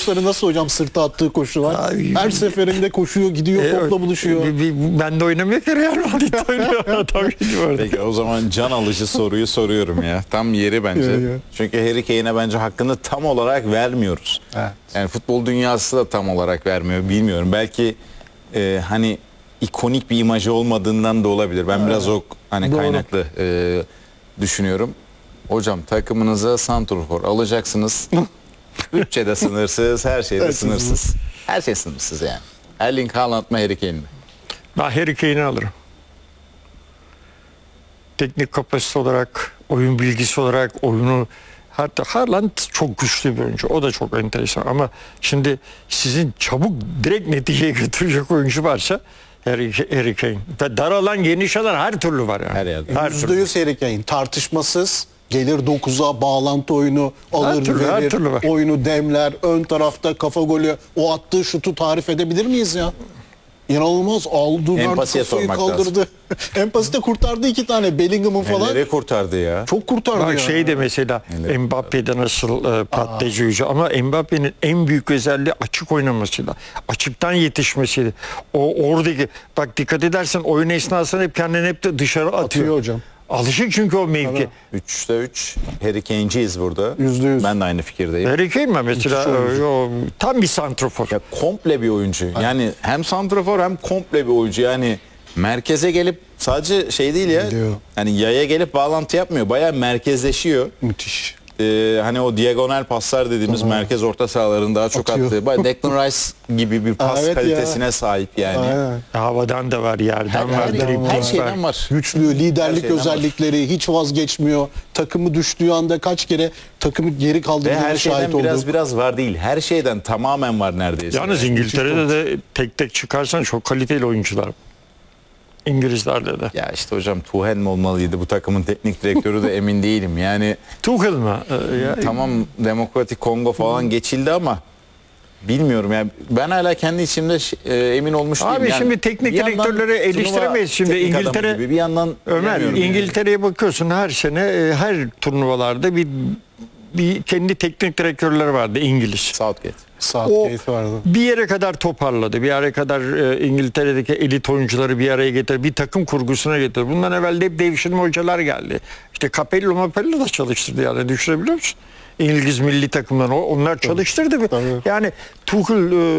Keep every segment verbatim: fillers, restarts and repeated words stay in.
koçları nasıl hocam, sırta attığı koşular? Ay, Her seferinde koşuyor, gidiyor, E, topla buluşuyor. bir- bir- Ben de oynamıyor ki Real Madrid oynuyor. Tabii ki orada. Peki o zaman can alıcı soruyu soruyorum ya. Tam yeri bence. Ya, ya. Çünkü Harry Kane'e bence hakkını tam olarak vermiyoruz. Evet. Yani futbol dünyası da tam olarak vermiyor. Bilmiyorum. Belki e, hani ikonik bir imajı olmadığından da olabilir. Ben biraz o hani Doğru. kaynaklı e, düşünüyorum. Hocam takımınıza santrfor alacaksınız. Bütçede sınırsız, her şeyde Evet, sınırsız. Her şey sınırsız yani. Erling Haaland mı Harry Kane mi? Ben Harry Kane'i alırım. Teknik kapasite olarak, oyun bilgisi olarak, oyunu hatta Haaland çok güçlü bir oyuncu. O da çok enteresan ama şimdi sizin çabuk direkt neticeye götürecek oyuncu varsa Harry, Harry Kane. Ve dar alan, geniş alan her türlü var yani. Her yerde. Her Yüzde türlü. yüz Harry Kane. Tartışmasız. Gelir dokuza, bağlantı oyunu alır, türlü, her verir, türlü var. oyunu demler, ön tarafta kafa golü, o attığı şutu tarif edebilir miyiz ya? İnanılmaz, aldı, verdi, Empatiye kafayı sormak kaldırdı. Empati de kurtardı iki tane, Bellingham'ın falan. Neleri kurtardı ya? Çok kurtardı Bak ya. şey de mesela Evet. Mbappe'de nasıl e, patlayıcı ama Mbappe'nin en büyük özelliği açık oynamasıyla, açıktan yetişmesiyle. O oradaki bak dikkat edersen oyun esnasında hep kendini hep de dışarı atıyor. Atıyor hocam. Alışık çünkü o mevki. Üçte üç Harry Kane'ciyiz burada. Yüzde yüz. Ben de aynı fikirdeyim. Harry Kane mi mesela Müthiş e, o, tam bir santrofor. Ya komple bir oyuncu. Yani hem santrafor hem komple bir oyuncu. Yani merkeze gelip sadece şey değil ya. Biliyor. Hani yaya gelip bağlantı yapmıyor. Bayağı merkezleşiyor. Müthiş. Ee, hani o diagonal paslar dediğimiz merkez orta sahaların daha çok Atıyor. attığı. Bayağı Declan Rice gibi bir pas Aa, evet kalitesine ya. sahip yani. Aynen. Havadan da var, yerden Her, var, her, dribbling her var. şeyden var. Güçlü, liderlik Her şeyden özellikleri, hiç vazgeçmiyor. Takımı düştüğü anda kaç kere takımı geri Ve kaldırdığına her şahit şeyden olduk. biraz biraz var değil. Her şeyden tamamen var neredeyse. Yalnız Yani. İngiltere'de de tek tek çıkarsan çok kaliteli oyuncular. İngilizlerde de. Ya işte hocam Tuchel mi olmalıydı bu takımın teknik direktörü de emin değilim. Yani Tuchel mı? Ee, ya- tamam Demokratik Kongo falan geçildi ama bilmiyorum yani ben hala kendi içimde ş- e, emin olmuş Abi değilim. Yani şimdi teknik bir yandan direktörleri turnuva eleştiremeyiz. Şimdi teknik adamı İngiltere- gibi, bir yandan Ömer, bilemiyorum yani. İngiltere'ye bakıyorsun her sene e, her turnuvalarda bir bir kendi teknik direktörleri vardı İngiliz. Southgate. O Southgate vardı. bir yere kadar toparladı. Bir yere kadar e, İngiltere'deki elit oyuncuları bir araya getirdi. Bir takım kurgusuna getirdi. Bundan evvel de hep devşirme hocalar geldi. İşte Capello Mapello da çalıştırdı yani, düşünebiliyor musun? İngiliz milli takımdan o onlar çalıştırdı. Tabii. Yani Tuchel e,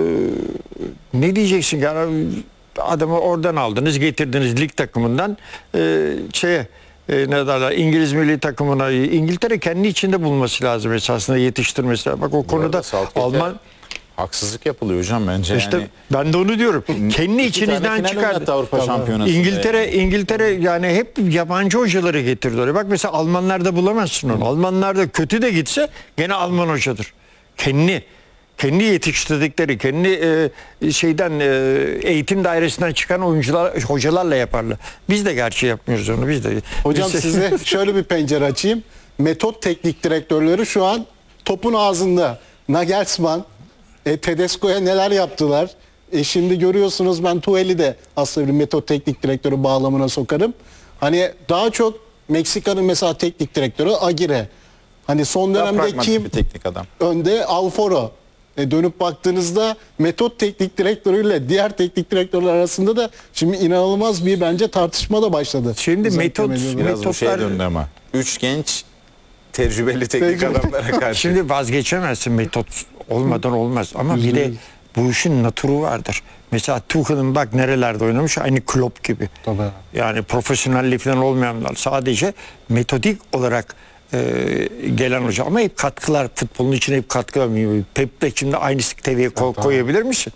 ne diyeceksin yani, adamı oradan aldınız, getirdiniz lig takımından e, şeye e, ne derler İngiliz milli takımına. İngiltere kendi içinde bulması lazım esasında, yetiştirmesi lazım. Bak o Bu arada konuda Southgate'e Alman haksızlık yapılıyor hocam bence işte yani. ben de onu diyorum. Kendi İki tane içinizden final çıkardı. oynattı Avrupa Tabii. Şampiyonası'nda. İngiltere İngiltere yani hep yabancı hocaları getirdi oraya. Bak mesela Almanlarda bulamazsın onu. Almanlarda kötü de gitse gene Alman hocadır. Kendi kendi yetiştirdikleri, kendi e, şeyden e, eğitim dairesinden çıkan oyuncular, hocalarla yaparlar. Biz de gerçi yapmıyoruz onu. Biz de. Hocam biz de- size şöyle bir pencere açayım. Metot teknik direktörleri şu an topun ağzında. Nagelsmann, e, Tedesco'ya neler yaptılar? E, şimdi görüyorsunuz, ben Tuchel'i de aslında bir metot teknik direktörü bağlamına sokarım. Hani daha çok Meksika'nın mesela teknik direktörü Aguirre. Hani son Daha dönemde pragmatik kim bir teknik adam. önde? Alfaro. E, dönüp baktığınızda metot teknik direktörüyle diğer teknik direktörler arasında da şimdi inanılmaz bir bence tartışma da başladı. Şimdi Özellikle metot- medyada. Biraz bu şeye Metotlar- döndü ama. Üç genç tecrübeli teknik Tecrübe- adamlara karşı. Şimdi vazgeçemezsin, metot olmadan olmaz. Ama bir de bu işin natürü vardır. Mesela Tuchel'ın bak nerelerde oynamış, aynı Klopp gibi. Tabii. Yani profesyonelliği falan olmayanlar sadece metodik olarak e, gelen hoca ama hep katkılar, futbolun içine hep katkılar. Pep de şimdi aynı seviyeye ko- koyabilir misin?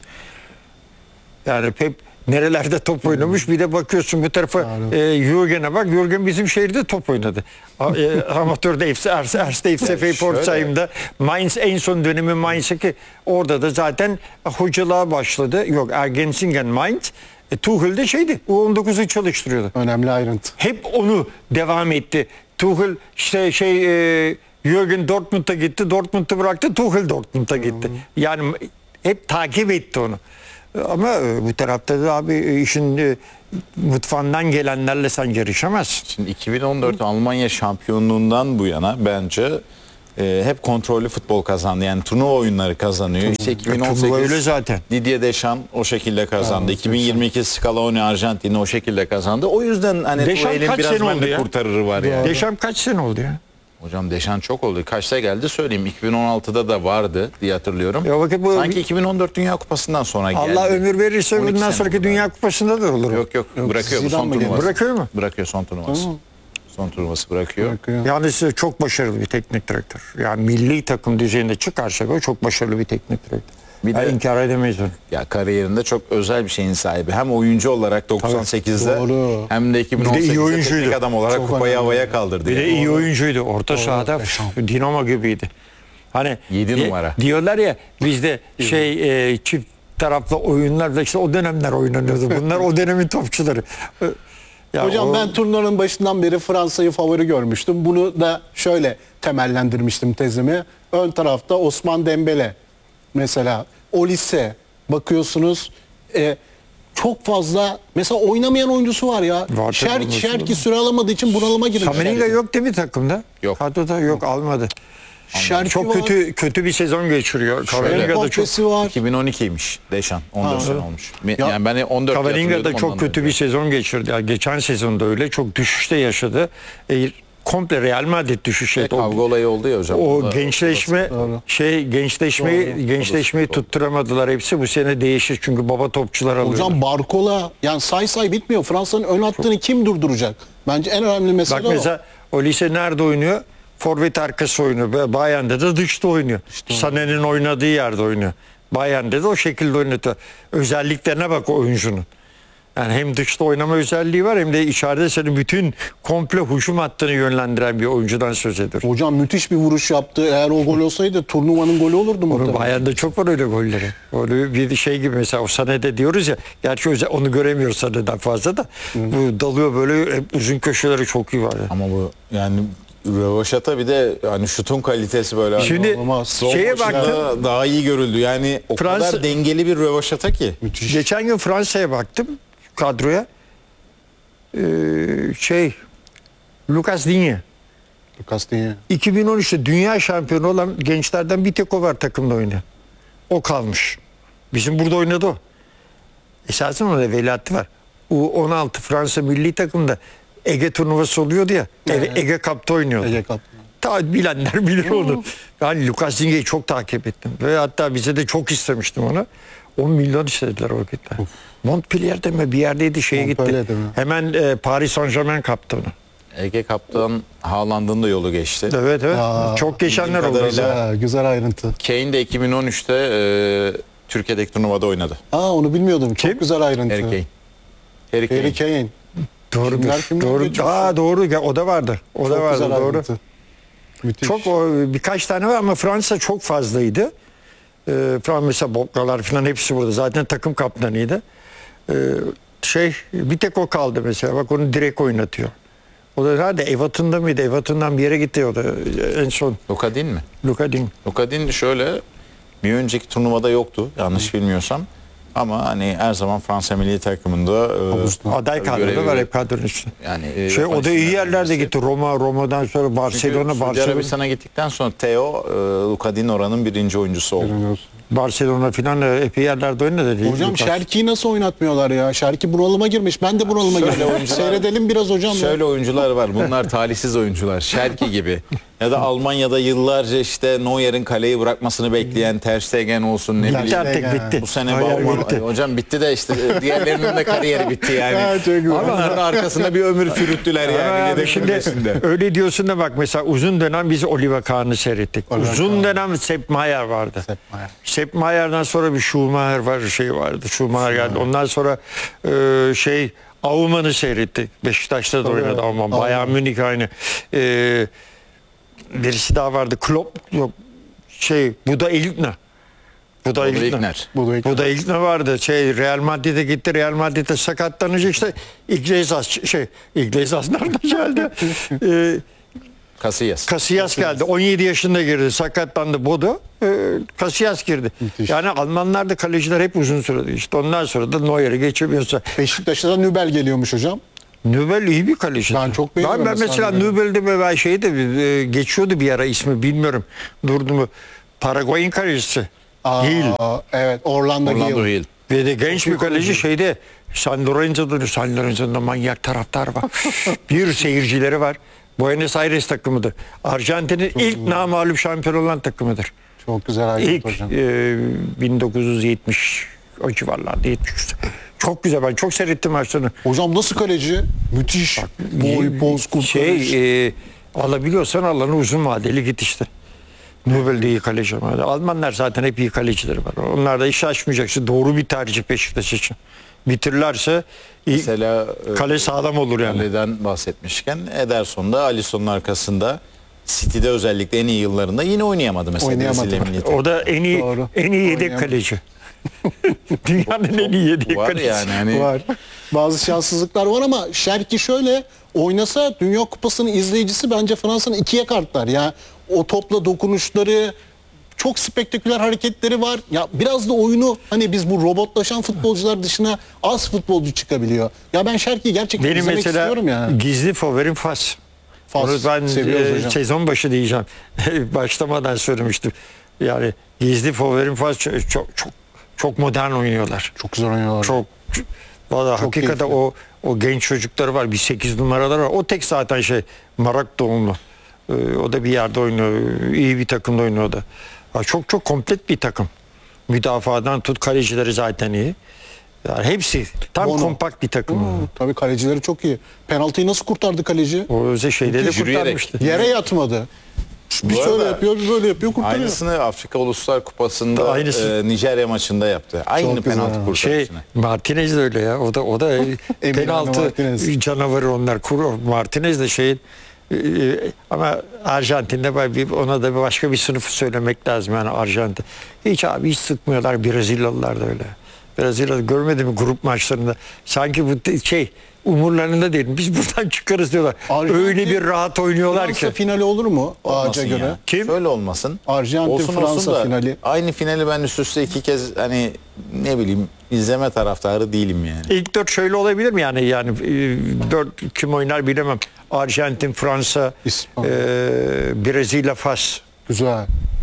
Yani Pep nerelerde top oynamış, bir de bakıyorsun bu tarafa e, Jürgen'e bak. Jürgen bizim şehirde top oynadı. A, e, amatörde F C, Erste, Erste F C Feyfortsheim'da, Mainz en son dönemi Mainz'e ki orada da zaten hocılığa başladı. Yok, Ergensingen Mainz. E, Tuchel de şeydi, U on dokuzu çalıştırıyordu. Önemli ayrıntı. Hep onu devam etti. Tuchel işte şey e, Jürgen Dortmund'a gitti, Dortmund'u bıraktı, Tuchel Dortmund'a gitti. Yani hep takip etti onu. Ama e, bu tarafta da abi e, işin e, mutfağından gelenlerle sen yarışamazsın. Şimdi iki bin on dört Almanya şampiyonluğundan bu yana bence e, hep kontrollü futbol kazandı. Yani turnuva oyunları kazanıyor. İşte iki bin on sekiz Turnuva öyle zaten. Didier Deschamps o şekilde kazandı. iki bin yirmi iki Scaloni Arjantin'i o şekilde kazandı. O yüzden hani Deschamps Tuhel'in kaç biraz sene oldu bende ya? kurtarırı var yani. Deşam kaç sene oldu ya? Hocam Deschamps çok oldu. Kaçta geldi söyleyeyim. iki bin on altıda da vardı diye hatırlıyorum. Ya vakit bu Sanki iki bin on dört Dünya Kupası'ndan sonra geldi. Allah ömür verirse on iki bundan sene sonraki oldu Dünya galiba. Kupası'nda da olur. Yok yok, bırakıyor bu Zidane son mı geldi? turnuvası. Bırakıyor mu? Bırakıyor son turnuvası. Tamam. Son turnuvası bırakıyor. Bırakıyor. Yani size çok başarılı bir teknik direktör. Yani milli takım düzeyinde çıkarsa böyle çok başarılı bir teknik direktör. Bir Bir de- inkar edemeyiz onu. Ya kariyerinde çok özel bir şeyin sahibi. Hem oyuncu olarak doksan sekizde doğru. hem de iki bin on Bir de iyi sekizde oyuncuydu. teknik adam olarak Çok kupayı önemli. havaya kaldırdı. Bir de yani. iyi oyuncuydu. Orta sahada Deşamps. dinamo gibiydi. Hani Yedi di- numara. Diyorlar ya bizde şey e, çift taraflı oyunlarla işte o dönemler oynanıyordu. Bunlar o dönemin topçuları. Ya Hocam o- ben turnuvanın başından beri Fransa'yı favori görmüştüm. Bunu da şöyle temellendirmiştim tezimi. Ön tarafta Osman Dembele mesela, Olise bakıyorsunuz e, çok fazla mesela oynamayan oyuncusu var ya. Var, Şer, tabii, Şerki süre alamadığı için bunalıma girmiş. Kamavinga Şerki. yok değil mi takımda? Yok. Kadroda yok, almadı. Şerki Çok var. kötü kötü bir sezon geçiriyor. Kamavinga da çok Kompesi var. iki bin on ikiymiş Deşan. on dört Ha. sene olmuş. Mi- Ya, Yani ben on dört Kamavinga da hatırlıyordum, çok ondan kötü önce. bir sezon geçirdi. Yani geçen sezonda öyle çok düşüşte yaşadı. E, komple Real Madrid düşüş etti. O- Kavga olayı oldu ya hocam. O da- gençleşme Doğru. şey gençleşmeyi Doğru. gençleşmeyi Doğru. tutturamadılar hepsi. Bu sene değişir çünkü baba topçular alıyor. Hocam Barcola yani say say bitmiyor. Fransa'nın ön hattını kim durduracak? Bence en önemli mesele Bak o. mesela Olise nerede oynuyor? Forvet arkası oynuyor. Bayern'de de dışta oynuyor. Sané'nin oynadığı yerde oynuyor. Bayern'de de o şekilde oynatıyor. Özelliklerine bak o oyuncunun. Yani hem dışta oynama özelliği var hem de içeride senin bütün komple hücum hattını yönlendiren bir oyuncudan söz ediyoruz. Hocam müthiş bir vuruş yaptı. Eğer o gol olsaydı turnuvanın golü olurdu Onun muhtemelen. Bayern'de çok var öyle golleri. Öyle bir şey gibi mesela o Sané'de diyoruz ya. Gerçi özel- onu göremiyoruz Sané'den fazla da. Bu dalıyor böyle hep uzun köşeleri çok iyi var. ya. Ama bu yani rövaşata bir de hani şutun kalitesi böyle. Şimdi Olmaz. Slow şeye motion'da baktım. daha iyi görüldü. Yani o Fransa- kadar dengeli bir rövaşata ki. Müthiş. Geçen gün Fransa'ya baktım kadroya. Ee, şey Lucas Digne Castilla. iki bin on üçte dünya şampiyonu olan gençlerden bir tek o var takımda oynayan. O kalmış. Bizim burada oynadı o. Esasında da veliahtı var. U on altı Fransa milli takımda Ege turnuvası oluyordu ya. Ege, Ege Cup'ta oynuyordu. Ege Cup. Ta bilenler bilir onu. Ben Lucas Digne'yi çok takip ettim. Ve hatta bize de çok istemiştim onu. on milyon istediler o vakitler. Montpellier'de mi bir yerdeydi şeye gitti. Montpellier'de mi? Hemen e, Paris Saint Germain kaptı onu. Ege Kaptan Haaland'ın da yolu geçti. Evet evet. Aa, çok geçenler oldu. kadarıyla- Güzel, güzel ayrıntı. Kane de iki bin on üçte e, Türkiye'deki turnuvada oynadı. Aa onu bilmiyordum. Çok Kim? güzel ayrıntı. Harry Kane. Harry Kane. Harry Kane. Doğrudur. Kimler kimler doğru. geçiyor? Aa doğru. Ya, o da vardı. O da Çok vardı güzel doğru. ayrıntı. Müthiş. Çok o, birkaç tane var ama Fransa çok fazlaydı. Ee, Fransa mesela Bobkalar falan hepsi burada. Zaten takım kaptanıydı. Ee, şey bir tek o kaldı mesela. Bak onu direkt oynatıyor. O da nerede? Everton'da mıydı? Everton'dan bir yere gitti o da en son. Lokadin mi? Luka Digne. Lokadin şöyle bir önceki turnuvada yoktu yanlış bilmiyorsam. Ama hani her zaman Fransa milli takımında e, Havuzda. Aday Tabii kadroda görevi- var hep kadronun içinde. yani e, Şey o da iyi yerlerde birisi. gitti. Roma, Roma'dan sonra Çünkü Barcelona, Suudi Barcelona, Arabistan'a gittikten sonra Theo e, Lokadin oranın birinci oyuncusu oldu. Barcelona filan da epey yerlerde oynadı. Hocam Lucas. Şerki'yi nasıl oynatmıyorlar ya? Şerki bunalıma girmiş. Ben de bunalıma Şöyle girdim. oyuncular- Seyredelim biraz hocam. ya. Şöyle oyuncular var. Bunlar talihsiz oyuncular. Şerki gibi. Ya da Almanya'da yıllarca işte Neuer'in kaleyi bırakmasını bekleyen Ter Stegen olsun ne Bitti bileyim. artık bitti. Bu sene Hayır, Baumann, bitti. hocam bitti de işte diğerlerinin de kariyeri bitti yani. Ha, çok güzel. Onların arkasında bir ömür çürüttüler Ama yani. abi yedek şimdi kulübesinde. öyle diyorsun da bak mesela uzun dönem biz Oliver Kahn'ı seyrettik. Oliver uzun Kahn. dönem Sepp Maier vardı. Sepp Maier. Sepp Maier'dan sonra bir Schumacher var şey vardı. Schumacher geldi. Ondan sonra e, şey Aumann'ı seyrettik. Beşiktaş'ta da oynadı Aumann. Aumann. Bayern Münih aynı. E, birisi daha vardı. Klopp yok. Şey bu da Elitner. Bu da Olur Elitner. İlkner. Bu da Bu da ilk ne vardı? Şey Real Madrid'e gitti. Real Madrid'de sakatlanınca işte Iglesias şey Iglesias nereden geldi? ee, Casillas. Casillas geldi. on yedi yaşında girdi. Sakatlandı Bodo. Ee, Casillas girdi. Müthiş. Yani Almanlarda kaleciler hep uzun sürede. İşte ondan sonra da Neuer'i geçemiyorsa. Beşiktaş'a da Nübel geliyormuş hocam. Nübel iyi bir kaleci. Ben çok beğeniyorum Ben, ben mesela mesela Nübel'i. Nübel'de böyle şeyde e, geçiyordu bir ara ismi bilmiyorum. Durdu mu? Paraguay'ın kalecisi. Aa, Değil. evet, Orlando, Orlando Hill. Hill. Ve de genç Çok bir iyi kaleci kaleci. şeyde San Lorenzo'da, San Lorenzo'da manyak taraftar var. Bir seyircileri var. Buenos Aires takımıdır. Arjantin'in ilk namağlup şampiyon olan takımıdır. Çok güzel hareket İlk hocam. e, bin dokuz yüz yetmiş o civarlarda yetmiş üç. Çok güzel, ben çok seyrettim maçlarını. Hocam nasıl kaleci? Müthiş. Boy, poz, kurtarış. Şey e, alabiliyorsan alanı uzun vadeli git işte. Nobel de iyi kaleci ama. Almanlar zaten hep iyi kalecileri var. Onlar da iş açmayacaksın. Doğru bir tercih Beşiktaş için. Bitirirlerse iyi, Mesela e, kale sağlam olur yani. Kaleden bahsetmişken Ederson da Alisson'un arkasında City'de özellikle en iyi yıllarında yine oynayamadı mesela. Oynayamadı. Brezilya milli O da en iyi Doğru. en iyi yedek Oynayamadı. kaleci. Dünyanın en iyi yedek var kalecisi. yani hani Var. Bazı şanssızlıklar var ama Şerki şöyle oynasa Dünya Kupası'nın izleyicisi bence Fransa'nın ikiye katlar. Ya o topla dokunuşları, çok spektaküler hareketleri var. Ya biraz da oyunu hani biz bu robotlaşan futbolcular dışına az futbolcu çıkabiliyor. Ya ben Şerki'yi gerçekten Benim izlemek mesela istiyorum ya. gizli favorim Fas. Fas, Onu ben seviyoruz e, hocam. sezon başı diyeceğim. Başlamadan söylemiştim. Yani gizli favorim Fas çok çok çok, çok modern oynuyorlar. Çok güzel oynuyorlar. Çok valla Çok hakikaten keyifli. o o genç çocukları var. Bir sekiz numaralar var. O tek zaten şey Marak doğumlu. Ee, o da bir yerde oynuyor. İyi bir takımda oynuyor o da. Ha, çok çok komplet bir takım. Müdafadan tut kalecileri zaten iyi. Yani hepsi tam Bono. kompakt bir takım. Hmm, tabii kalecileri çok iyi. Penaltıyı nasıl kurtardı kaleci? O özel şeyde de Müthiş. kurtarmıştı. Yere yatmadı. Bir Bu şöyle arada yapıyor, bir böyle yapıyor, kurtarıyor. aynısını Afrika Uluslar Kupası'nda Aynısı. e, Nijerya maçında yaptı. Aynı Çok güzel. penaltı Şey kurtarışını. Martinez de öyle ya. O da o da Emiliano penaltı Martinez. canavarı onlar. Kuru Martinez de şeyin e, ama Arjantin'de var bir ona da bir başka bir sınıfı söylemek lazım yani Arjantin. Hiç abi hiç sıkmıyorlar Brezilyalılar da öyle. Brezilya'da görmedim mi grup maçlarında? Sanki bu de- şey umurlarında değil. Biz buradan çıkarız diyorlar. Arjantin, öyle bir rahat oynuyorlar Fransa ki. finali olur mu ağaca Olmasın göre? ya. Kim? Şöyle olmasın. Arjantin, Olsun olsun Fransa da finali. Aynı finali ben üst üste iki kez hani ne bileyim izleme taraftarı değilim yani. İlk dört şöyle olabilir mi yani yani e, dört kim oynar bilemem. Arjantin, Fransa, İspanya. e, Brezilya, Fas. Güzel.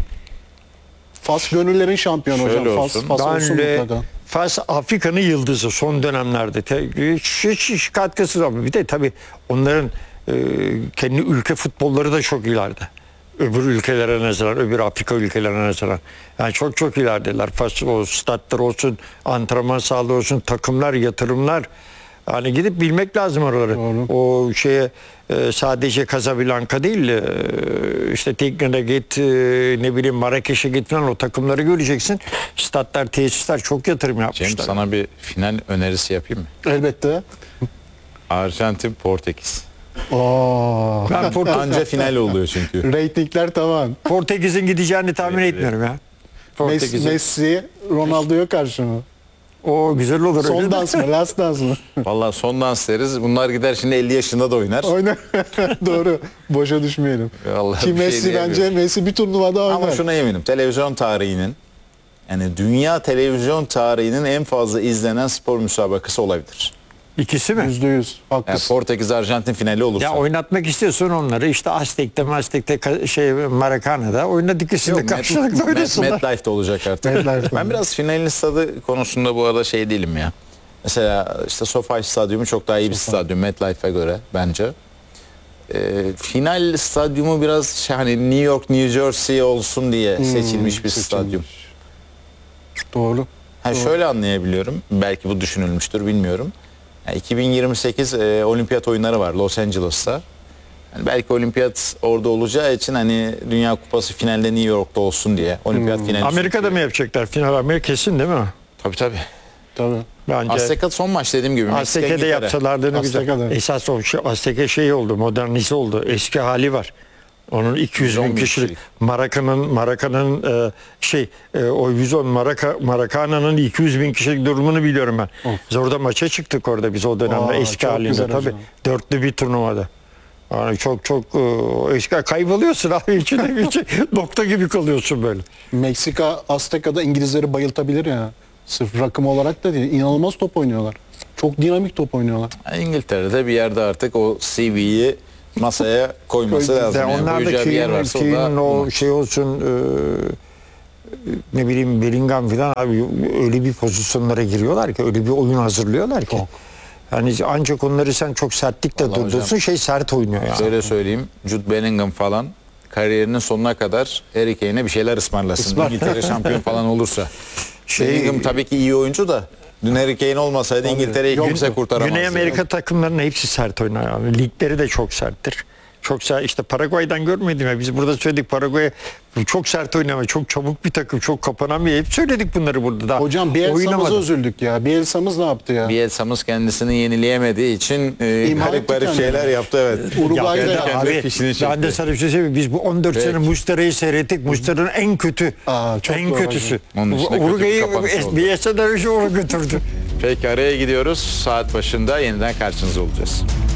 Fas gönüllerin şampiyonu Şöyle hocam. Fas, olsun. Fas olsun Bence mutlaka. Fas Afrika'nın yıldızı son dönemlerde. Te- Hiç, hiç, hiç katkısız ama bir de tabii onların e, kendi ülke futbolları da çok ileride. Öbür ülkelere nazaran, öbür Afrika ülkelerine nazaran. Yani çok çok ilerideler. Fas o statlar olsun, antrenman sahası olsun, takımlar, yatırımlar. Hani gidip bilmek lazım oraları. Doğru. O şeye e, sadece Casablanca değil, e, işte Tekne'de git, e, ne bileyim Marrakeş'e git falan o takımları göreceksin. Statlar, tesisler çok yatırım Cem yapmışlar. sana bir final önerisi yapayım mı? Elbette. Arjantin, Portekiz. Oo. Ben Porte- Anca final oluyor çünkü. Reytingler tamam. Portekiz'in gideceğini tahmin Evet, etmiyorum ya. Messi, Portekiz'in. Messi Ronaldo'ya karşı mı? O güzel olur. öyle Son mi? dans mı? Last dans mı? Vallahi son dans deriz. Bunlar gider şimdi elli yaşında da oynar. Oyna. Doğru. Boşa düşmeyelim. Vallahi Ki bir şey Messi bence diyemiyorum. Messi bir turnuvada oynar. Ama şuna eminim. Televizyon tarihinin yani dünya televizyon tarihinin en fazla izlenen spor müsabakası olabilir. İkisi mi? Yüzde yüz. Yani Haklısın. Portekiz Arjantin finali olursa. Ya oynatmak istiyorsun onları işte Aztek'te, Maztek'te, ka- şey Maracana'da oynadık ikisini de Met- karşılıklı Met- oynasınlar. MetLife'de olacak artık. MetLife'de. Ben biraz finalin stadı konusunda bu arada şey değilim ya. Mesela işte SoFi Stadyumu çok daha iyi bir stadyum MetLife'e göre bence. Ee, final stadyumu biraz şey, hani New York, New Jersey olsun diye seçilmiş bir seçilmiş. stadyum. Doğru. Ha, şöyle anlayabiliyorum. Belki bu düşünülmüştür bilmiyorum. Yani iki bin yirmi sekiz e, olimpiyat oyunları var Los Angeles'ta. Yani belki olimpiyat orada olacağı için hani Dünya Kupası finalde New York'ta olsun diye. Olimpiyat finali. Amerika'da mı yapacaklar? Final Amerika kesin değil mi? Tabii tabii. Tabii. Bence Azteca son maç dediğim gibi. Meksika, Aztek'e de İngiltere. yapsalardı ne güzel. Azteka'da. Esas o şey, Aztek'e şey oldu, modernize oldu. Eski hali var. Onun iki yüz yüz on bin bin kişilik kişilik. Maracana'nın Maracana'nın e, şey e, o yüz on Maraca, Maracana'nın iki yüz bin kişilik durumunu biliyorum ben. Biz orada maça çıktık orada biz o dönemde Aa, eski çok halinde güzel tabii. hocam. Dörtlü bir turnuvada. Yani çok çok e, eski kayboluyorsun abi içinde bir şey, nokta gibi kalıyorsun böyle. Meksika Azteka'da İngilizleri bayıltabilir ya. Sırf rakım olarak da değil. İnanılmaz top oynuyorlar. Çok dinamik top oynuyorlar. Yani İngiltere'de bir yerde artık o C V'yi masaya koyması Koy- lazım. Yani Yani onlar da koyacağı bir yer Keane- varsa o Keane'in da o şey olsun e, ne bileyim Bellingham falan abi öyle bir pozisyonlara giriyorlar ki öyle bir oyun hazırlıyorlar ki. Yani ancak onları sen çok sertlikle Vallahi durdursun hocam, şey sert oynuyor yani. şöyle söyleyeyim. Jude Bellingham falan kariyerinin sonuna kadar Harry Kane'e bir şeyler ısmarlasın. Ismar. İngiltere şampiyon falan olursa. Şey- Bellingham tabii ki iyi oyuncu da dün Harry Kane olmasaydı İngiltere'yi Yoktu. kimse kurtaramazdı. Güney Amerika Yani. takımlarının hepsi sert oynar. Yani. Ligleri de çok serttir. Çok sert. İşte Paraguay'dan görmedim ya. Biz burada söyledik Paraguay çok sert oynama, çok çabuk bir takım, çok kapanan bir. Hep söyledik bunları burada da. Hocam Bielsa'mıza Oynamadı. üzüldük ya. Bielsa'mız ne yaptı ya? Bielsa'mız kendisini yenileyemediği için e, İmha garip etti garip kendini. şeyler yaptı evet. Uruguay'da Ya ben de yaptı. kendi abi, fişini ben çekti. de sana bir şey söyleyeyim. Biz bu on dört Peki. sene Mustera'yı seyrettik. Mustera'nın en kötü, Aa, çok en doğru kötüsü. hocam. Onun dışında kötü bir Uruguay'ı kapanış oldu. B S'den önce onu götürdü. Peki araya gidiyoruz. Saat başında yeniden karşınızda olacağız.